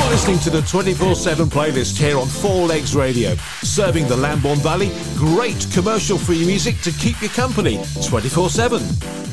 Listening to the 24/7 playlist here on Four Legs Radio, serving the Lambourn Valley. Great commercial-free music to keep you company 24/7.